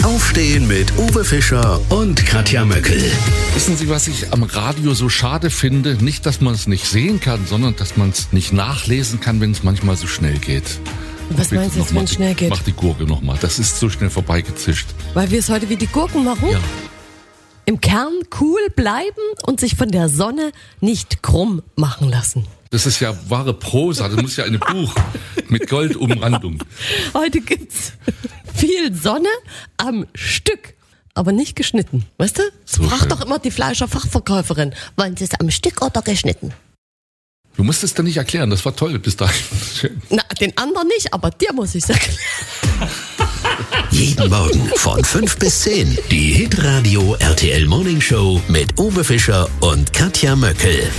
Aufstehen mit Uwe Fischer und Katja Möckel. Wissen Sie, was ich am Radio so schade finde? Nicht, dass man es nicht sehen kann, sondern dass man es nicht nachlesen kann, wenn es manchmal so schnell geht. Was meinst du jetzt, wenn es schnell geht? Mach die Gurke nochmal. Das ist so schnell vorbeigezischt. Weil wir es heute wie die Gurken machen? Ja. Im Kern cool bleiben und sich von der Sonne nicht krumm machen lassen. Das ist ja wahre Prosa. Das muss ja ein Buch mit Goldumrandung. Heute gibt's viel Sonne am Stück, aber nicht geschnitten. Weißt du? So Fragt schön. doch immer die Fleischerfachverkäuferin. Wollen Sie es am Stück oder geschnitten? Du musst es dann nicht erklären. Das war toll bis dahin. Schön. Na, den anderen nicht, aber dir muss ich's erklären. Jeden Morgen von 5 bis 10. Die Hitradio RTL Morning Show mit Uwe Fischer und Katja Möckel.